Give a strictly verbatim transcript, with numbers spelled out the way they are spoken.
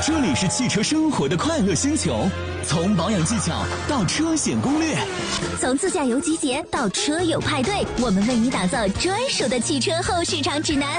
这里是汽车生活的快乐星球，从保养技巧到车险攻略， 从自驾游集结到车友派对，我们为你打造专属的汽车后市场指南。